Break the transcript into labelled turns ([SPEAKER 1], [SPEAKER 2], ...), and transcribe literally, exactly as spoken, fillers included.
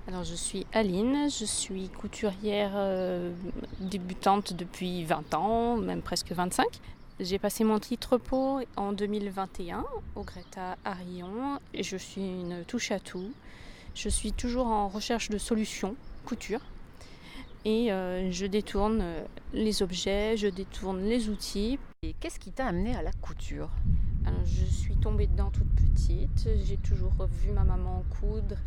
[SPEAKER 1] Alors je suis Aline, je suis couturière euh, débutante depuis vingt ans, même presque vingt-cinq. J'ai passé mon titre pro en deux mille vingt et un au Greta à Rion et je suis une touche à tout. Je suis toujours en recherche de solutions couture et euh, je détourne les objets, je détourne les outils.
[SPEAKER 2] Et qu'est-ce qui t'a amené à la couture ?
[SPEAKER 1] Alors, je suis tombée dedans toute petite, j'ai toujours vu ma maman coudre